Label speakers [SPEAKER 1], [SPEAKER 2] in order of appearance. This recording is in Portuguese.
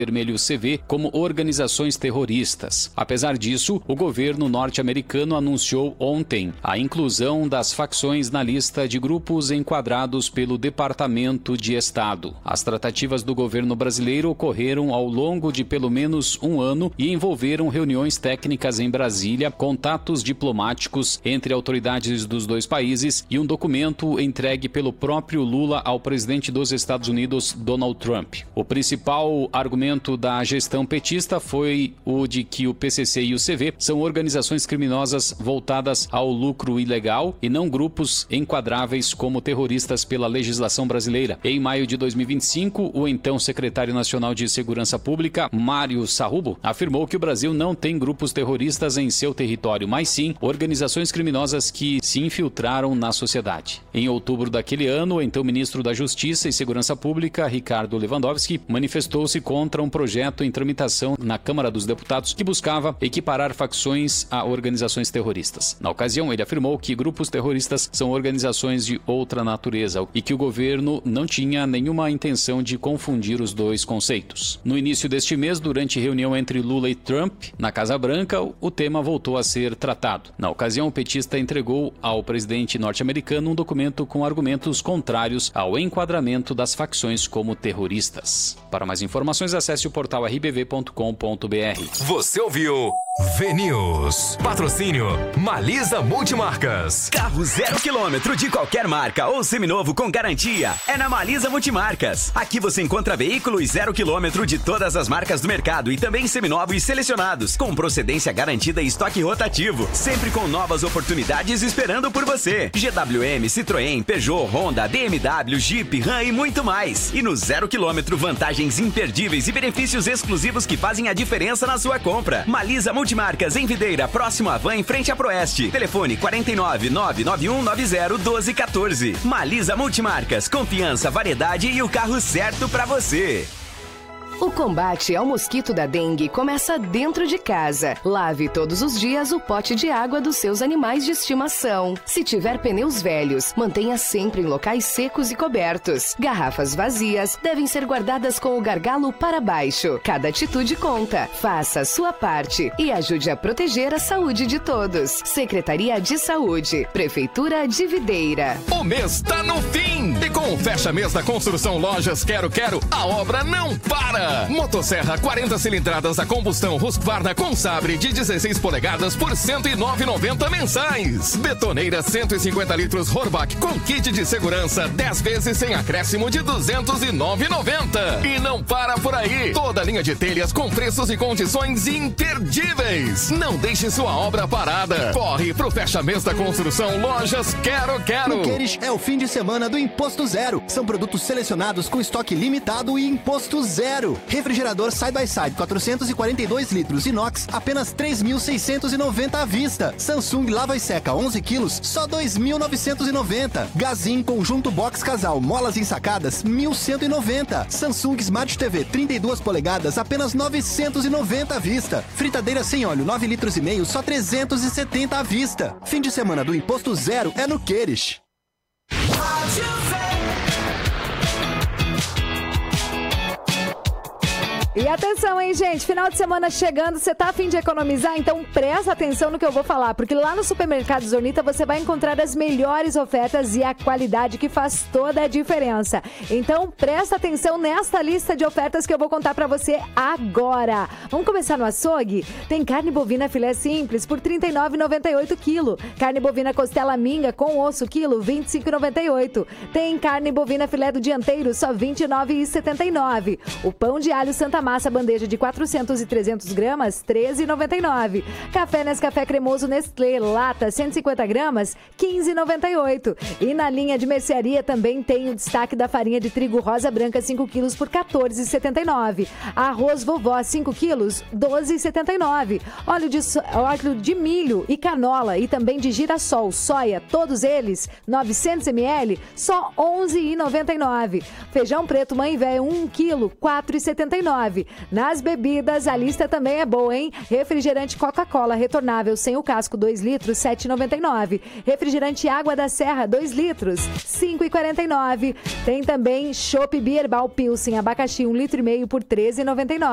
[SPEAKER 1] Vermelho CV como organizações terroristas. Apesar disso, o governo norte-americano anunciou ontem a inclusão das facções na lista de grupos enquadrados pelo Departamento de Estado. As tratativas do governo brasileiro ocorreram ao longo de pelo menos um ano e envolveram reuniões técnicas em Brasília, contatos diplomáticos entre autoridades dos dois países e um documento entregue pelo próprio Lula ao presidente dos Estados Unidos, Donald Trump. O principal argumento da gestão petista foi o de que o PCC e o CV são organizações criminosas voltadas ao lucro ilegal e não grupos enquadráveis como terroristas pela legislação brasileira. Em maio de 2025, o então secretário nacional de Segurança Pública, Mário Sarrubo, afirmou que o Brasil não tem grupos terroristas em seu território, mas sim organizações criminosas que se infiltraram na sociedade. Em outubro daquele ano, o então ministro da Justiça e Segurança Pública, Ricardo Lewandowski, manifestou-se contra um projeto em tramitação na Câmara dos Deputados que buscava equiparar facções a organizações terroristas. Na ocasião, ele afirmou que grupos terroristas são organizações de outra natureza e que o governo não tinha nenhuma intenção de confundir os dois conceitos. No início deste mês, durante reunião entre Lula e Trump, na Casa Branca, o tema voltou a ser tratado. Na ocasião, o petista entregou ao presidente norte-americano um documento com argumentos contrários ao enquadramento das facções como terroristas. Para mais informações, acesse o portal rbv.com.br.
[SPEAKER 2] Você ouviu VNews. Patrocínio Malisa Multimarcas.
[SPEAKER 3] Carro 0 km de qualquer marca ou seminovo com garantia é na Malisa Multimarcas. Aqui você encontra veículos 0 km de todas as marcas do mercado e também seminovos selecionados, com procedência garantida e estoque rotativo, sempre com novas oportunidades esperando por você. GWM, Citroën, Peugeot, Honda, BMW, Jeep, Ram e muito mais. E no 0 km, vantagens imperdíveis e benefícios exclusivos que fazem a diferença na sua compra. Malisa Multimarcas em Videira, próximo à Van, em frente à Proeste. Telefone 49 991 90 1214. Malisa Multimarcas, confiança, variedade e o carro certo pra você.
[SPEAKER 4] O combate ao mosquito da dengue começa dentro de casa. Lave todos os dias o pote de água dos seus animais de estimação. Se tiver pneus velhos, mantenha sempre em locais secos e cobertos. Garrafas vazias devem ser guardadas com o gargalo para baixo. Cada atitude conta. Faça a sua parte e ajude a proteger a saúde de todos. Secretaria de Saúde, Prefeitura de Videira.
[SPEAKER 2] O mês tá no fim! E com o Fecha Mês da Construção Lojas Quero, a obra não para! Motosserra 40 cilindradas a combustão Husqvarna com sabre de 16 polegadas por R$ 109,90 mensais. Betoneira 150 litros Horbach com kit de segurança 10 vezes sem acréscimo de R$ 209,90. E não para por aí. Toda linha de telhas com preços e condições imperdíveis. Não deixe sua obra parada. Corre pro Fecha Mês da Construção Lojas Quero.
[SPEAKER 5] No Queires é o fim de semana do Imposto Zero. São produtos selecionados com estoque limitado e imposto zero. Refrigerador Side by Side 442 litros inox, apenas 3.690 à vista. Samsung lava e seca 11 quilos, só 2.990. Gazin Conjunto Box Casal molas ensacadas 1.190. Samsung Smart TV 32 polegadas, apenas 990 à vista. Fritadeira sem óleo 9 litros e meio, só 370 à vista. Fim de semana do Imposto Zero é no Queires.
[SPEAKER 6] E atenção, hein, gente? Final de semana chegando, você tá a fim de economizar? Então presta atenção no que eu vou falar, porque lá no Supermercado Zonita você vai encontrar as melhores ofertas e a qualidade que faz toda a diferença. Então presta atenção nesta lista de ofertas que eu vou contar pra você agora. Vamos começar no açougue? Tem carne bovina filé simples por R$ 39,98 quilo. Carne bovina costela minga com osso quilo, R$ 25,98. Tem carne bovina filé do dianteiro, só R$ 29,79. O pão de alho Santa Massa bandeja de 400 e 300 gramas, R$ 13,99. Café Nescafé cremoso Nestlé, lata 150 gramas, R$ 15,98. E na linha de mercearia também tem o destaque da farinha de trigo rosa branca 5 quilos por R$ 14,79. Arroz vovó 5 quilos, R$ 12,79. Óleo de milho e canola e também de girassol, soia, todos eles 900 ml, só R$ 11,99. Feijão preto mãe velho 1 quilo, R$ 4,79. Nas bebidas, a lista também é boa, hein? Refrigerante Coca-Cola retornável sem o casco 2 litros, R$ 7,99. Refrigerante Água da Serra 2 litros, R$ 5,49. Tem também Chopp Bierbal Pilsen abacaxi 1,5 litro por R$ 13,99.